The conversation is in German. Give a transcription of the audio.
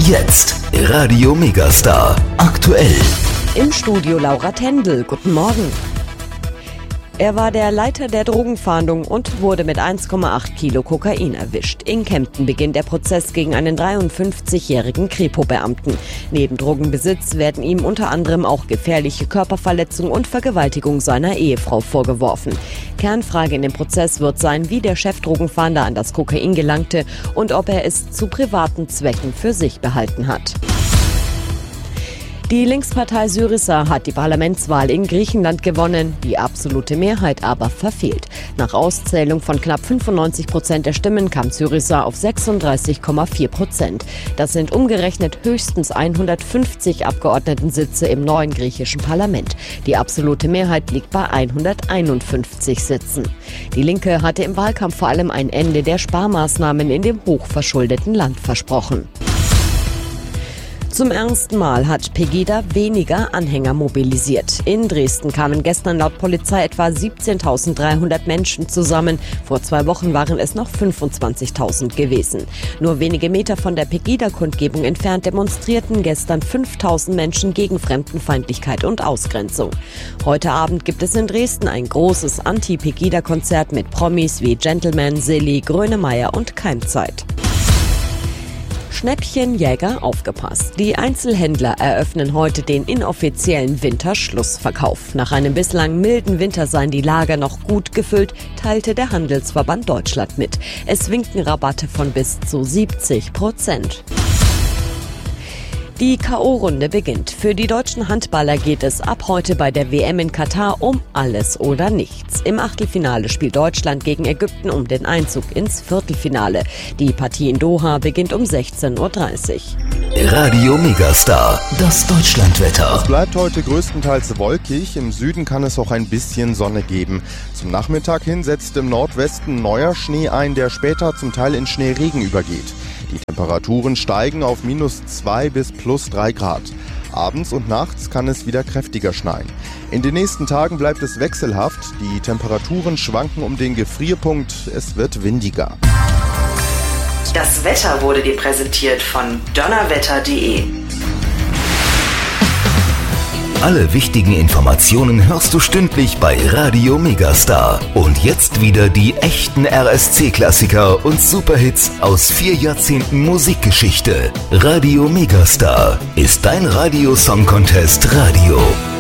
jetzt Radio Megastar aktuell. Im Studio Laura Tendel. Guten Morgen. Er war der Leiter der Drogenfahndung und wurde mit 1,8 Kilo Kokain erwischt. In Kempten beginnt der Prozess gegen einen 53-jährigen Kripo-Beamten. Neben Drogenbesitz werden ihm unter anderem auch gefährliche Körperverletzung und Vergewaltigung seiner Ehefrau vorgeworfen. Kernfrage in dem Prozess wird sein, wie der Chefdrogenfahnder an das Kokain gelangte und ob er es zu privaten Zwecken für sich behalten hat. Die Linkspartei Syriza hat die Parlamentswahl in Griechenland gewonnen, die absolute Mehrheit aber verfehlt. Nach Auszählung von knapp 95% der Stimmen kam Syriza auf 36,4%. Das sind umgerechnet höchstens 150 Abgeordnetensitze im neuen griechischen Parlament. Die absolute Mehrheit liegt bei 151 Sitzen. Die Linke hatte im Wahlkampf vor allem ein Ende der Sparmaßnahmen in dem hochverschuldeten Land versprochen. Zum ersten Mal hat Pegida weniger Anhänger mobilisiert. In Dresden kamen gestern laut Polizei etwa 17.300 Menschen zusammen. Vor 2 Wochen waren es noch 25.000 gewesen. Nur wenige Meter von der Pegida-Kundgebung entfernt demonstrierten gestern 5.000 Menschen gegen Fremdenfeindlichkeit und Ausgrenzung. Heute Abend gibt es in Dresden ein großes Anti-Pegida-Konzert mit Promis wie Gentleman, Silly, Grönemeyer und Keimzeit. Schnäppchenjäger, aufgepasst. Die Einzelhändler eröffnen heute den inoffiziellen Winterschlussverkauf. Nach einem bislang milden Winter seien die Lager noch gut gefüllt, teilte der Handelsverband Deutschland mit. Es winken Rabatte von bis zu 70%. Die K.O.-Runde beginnt. Für die deutschen Handballer geht es ab heute bei der WM in Katar um alles oder nichts. Im Achtelfinale spielt Deutschland gegen Ägypten um den Einzug ins Viertelfinale. Die Partie in Doha beginnt um 16:30 Uhr. Radio Megastar, das Deutschlandwetter. Es bleibt heute größtenteils wolkig. Im Süden kann es auch ein bisschen Sonne geben. Zum Nachmittag hin setzt im Nordwesten neuer Schnee ein, der später zum Teil in Schneeregen übergeht. Die Temperaturen steigen auf -2 bis +3 Grad. Abends und nachts kann es wieder kräftiger schneien. In den nächsten Tagen bleibt es wechselhaft. Die Temperaturen schwanken um den Gefrierpunkt. Es wird windiger. Das Wetter wurde dir präsentiert von donnerwetter.de. Alle wichtigen Informationen hörst du stündlich bei Radio Megastar. Und jetzt wieder die echten RSC-Klassiker und Superhits aus 4 Jahrzehnten Musikgeschichte. Radio Megastar ist dein Radio-Song-Contest Radio.